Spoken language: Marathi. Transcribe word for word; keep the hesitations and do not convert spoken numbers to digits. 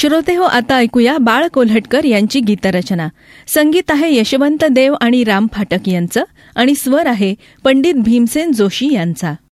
श्रोते हो, आता ऐकूया बाळ कोल्हटकर यांची गीतरचना. संगीत आहे यशवंत देव आणि राम फाटक यांचं आणि स्वर आहे पंडित भीमसेन जोशी यांचा.